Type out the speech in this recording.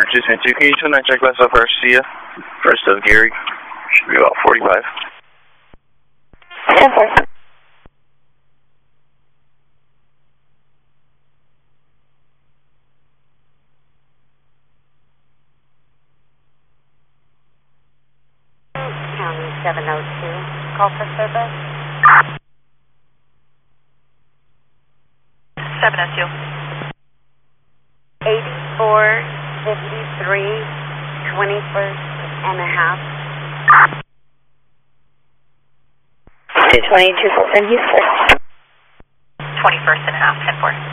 272, can you turn that check left up first to you? First of Gary. Should be about 45. 10-4. County 702, call for service. 702. 8453, 21st and a half. 222, full send you, sir. 21st and a half, 10-4.